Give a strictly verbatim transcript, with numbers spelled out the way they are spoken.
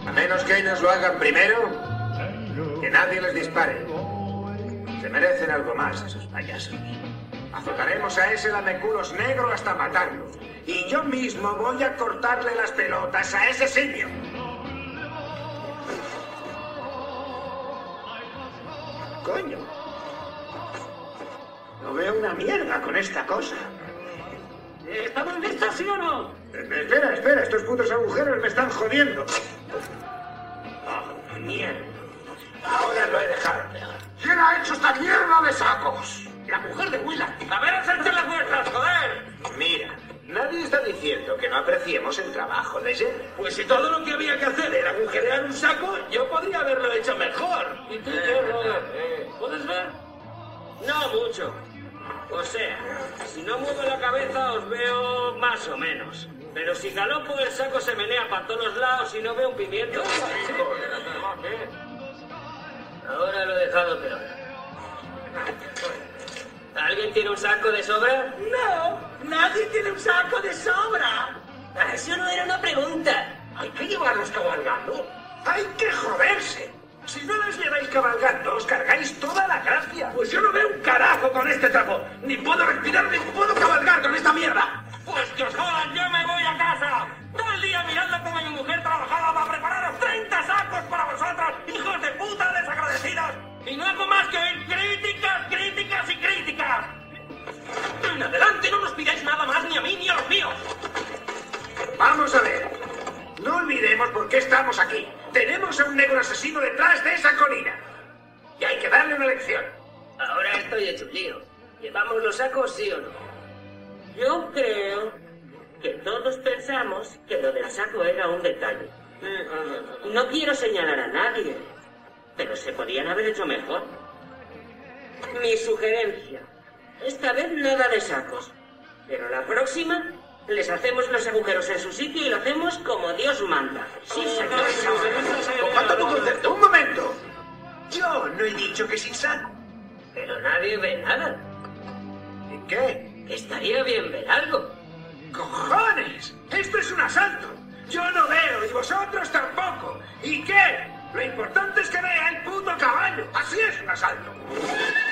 A menos que ellos lo hagan primero, que nadie les dispare. Se merecen algo más, esos payasos. Azotaremos a ese lameculos negro hasta matarlo. Y yo mismo voy a cortarle las pelotas a ese simio. Coño. No veo una mierda con esta cosa. ¿Estamos listos, sí o no? Espera, espera, estos putos agujeros me están jodiendo. Oh, mierda. Ahora lo he dejado. ¿Quién ha hecho esta mierda de sacos? La mujer de Willard. A ver, hacerte las vuestras, joder. Mira, nadie está diciendo que no apreciemos el trabajo de Jen. Pues si todo lo que había que hacer era agujerear un saco, yo podría haberlo hecho mejor. ¿Y tú qué, Robert? ¿Puedes ver? No mucho. O sea, si no muevo la cabeza os veo más o menos. Pero si galopo el saco se menea para todos los lados y no veo un pimiento. Ahora lo he dejado peor. ¿Alguien tiene un saco de sobra? No, nadie tiene un saco de sobra. Eso no era una pregunta. ¿Hay que llevarlos cabalgando? ¡Hay que joderse! Si no los lleváis cabalgando, os cargáis toda la gracia. Pues yo no veo un carajo con este trapo. Ni puedo respirar, ni puedo cabalgar con esta mierda. Pues que os jodan, yo me voy a casa. Todo el día mirando cómo mi mujer trabajaba para prepararos treinta sacos para vosotros, hijos de puta desagradecidos. Y no hago más que oír críticas, críticas y críticas. En adelante no nos pidáis nada más ni a mí ni a los míos. Vamos a ver. No olvidemos por qué estamos aquí. Tenemos a un negro asesino detrás de esa colina. Y hay que darle una lección. Ahora estoy hecho un lío. ¿Llevamos los sacos, sí o no? Yo creo que todos pensamos que lo del saco era un detalle. No quiero señalar a nadie, pero se podían haber hecho mejor. Mi sugerencia. Esta vez nada de sacos. Pero la próxima les hacemos los agujeros en su sitio y lo hacemos como Dios manda. Sí, señor. Comparto tu concepto. Un momento. Yo no he dicho que sin saco. Pero nadie ve nada. ¿Y qué? Estaría bien ver algo. ¡Cojones! ¡Esto es un asalto! Yo no veo y vosotros tampoco. ¿Y qué? Lo importante es que vea el puto caballo. Así es un asalto.